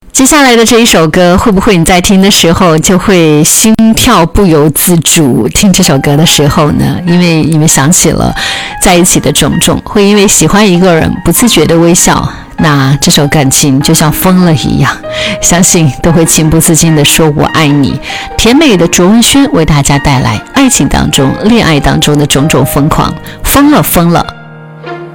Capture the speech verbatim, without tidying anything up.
接下来的这一首歌，会不会你在听的时候就会心跳不由自主？听这首歌的时候呢，因为你们想起了在一起的种种，会因为喜欢一个人不自觉的微笑，那这首感情就像疯了一样，相信都会情不自禁的说我爱你。甜美的卓文萱为大家带来爱情当中恋爱当中的种种疯狂，疯了疯了。